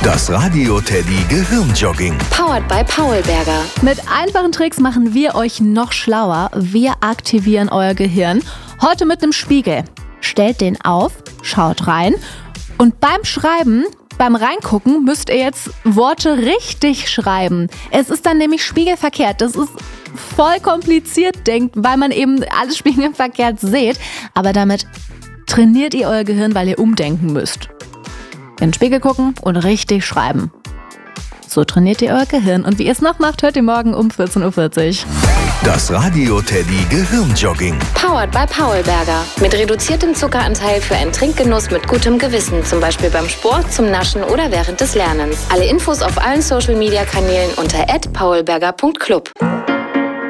Das Radio Teddy Gehirnjogging. Powered by Paulberger. Mit einfachen Tricks machen wir euch noch schlauer. Wir aktivieren euer Gehirn. Heute mit einem Spiegel. Stellt den auf, schaut rein und beim Schreiben, beim Reingucken müsst ihr jetzt Worte richtig schreiben. Es ist dann nämlich spiegelverkehrt. Das ist voll kompliziert, denkt, weil man eben alles spiegelverkehrt seht. Aber damit trainiert ihr euer Gehirn, weil ihr umdenken müsst. In den Spiegel gucken und richtig schreiben. So trainiert ihr euer Gehirn. Und wie ihr es noch macht, hört ihr morgen um 14.40 Uhr. Das Radio Teddy Gehirnjogging. Powered by Paulberger. Mit reduziertem Zuckeranteil für einen Trinkgenuss mit gutem Gewissen. Zum Beispiel beim Sport, zum Naschen oder während des Lernens. Alle Infos auf allen Social-Media-Kanälen unter @paulberger.club.